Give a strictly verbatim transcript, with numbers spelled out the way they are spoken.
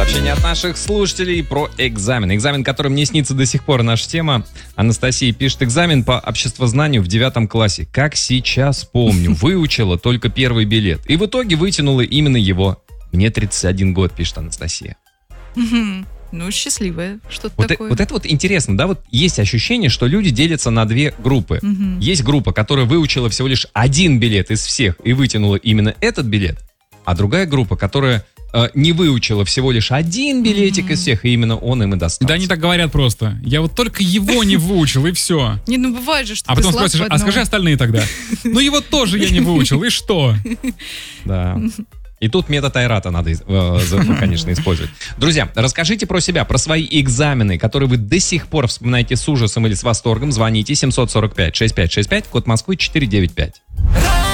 Сообщение от наших слушателей про экзамен. Экзамен, который мне снится до сих пор, наша тема. Анастасия пишет: экзамен по обществознанию в девятом классе. Как сейчас помню, выучила только первый билет. И в итоге вытянула именно его. Мне тридцать один год, пишет Анастасия. Ну, счастливая, что-то вот такое. Э, вот это вот интересно, да, вот есть ощущение, что люди делятся на две группы. Угу. Есть группа, которая выучила всего лишь один билет из всех и вытянула именно этот билет, а другая группа, которая э, не выучила всего лишь один билетик угу. из всех, и именно он им и достался. Да, они так говорят просто. Я вот только его не выучил, и все. Не, ну бывает же, что А потом спросишь, а скажи остальные тогда. Ну его тоже я не выучил, и что? Да. И тут метод Айрата надо, э, конечно, использовать. Друзья, расскажите про себя, про свои экзамены, которые вы до сих пор вспоминаете с ужасом или с восторгом. Звоните семь сорок пять шестьдесят пять шестьдесят пять, код Москвы четыреста девяносто пять.